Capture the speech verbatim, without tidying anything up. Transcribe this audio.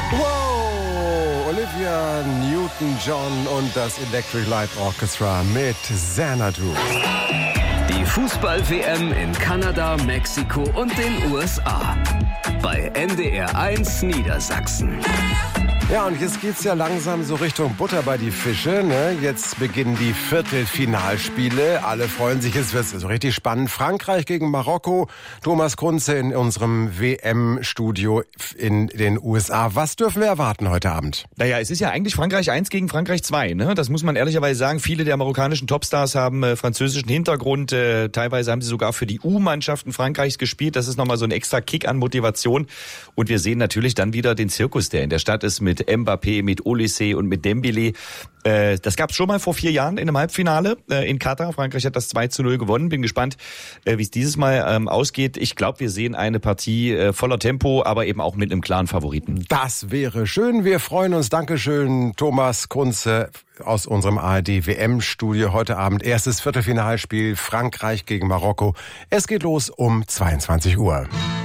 Wow, Olivia Newton-John und das Electric Light Orchestra mit Xanadu. Die Fußball-W M in Kanada, Mexiko und den U S A. Bei N D R eins Niedersachsen. Ja, und jetzt geht's ja langsam so Richtung Butter bei die Fische, ne? Jetzt beginnen die Viertelfinalspiele. Alle freuen sich, es wird so richtig spannend. Frankreich gegen Marokko. Thomas Kunze in unserem W M-Studio in den U S A. Was dürfen wir erwarten heute Abend? Naja, es ist ja eigentlich Frankreich eins gegen Frankreich zwei, ne? Das muss man ehrlicherweise sagen. Viele der marokkanischen Topstars haben äh, französischen Hintergrund. Äh, teilweise haben sie sogar für die U-Mannschaften Frankreichs gespielt. Das ist nochmal so ein extra Kick an Motivation. Und wir sehen natürlich dann wieder den Zirkus, der in der Stadt ist, mit Mbappé, mit Olysée und mit Dembélé. Äh, das gab's schon mal vor vier Jahren in einem Halbfinale äh, in Katar. Frankreich hat das zwei zu null gewonnen. Bin gespannt, äh, wie es dieses Mal ähm, ausgeht. Ich glaube, wir sehen eine Partie äh, voller Tempo, aber eben auch mit einem klaren Favoriten. Das wäre schön. Wir freuen uns. Dankeschön, Thomas Kunze aus unserem A R D W M-Studio heute Abend. Erstes Viertelfinalspiel Frankreich gegen Marokko. Es geht los um zweiundzwanzig Uhr.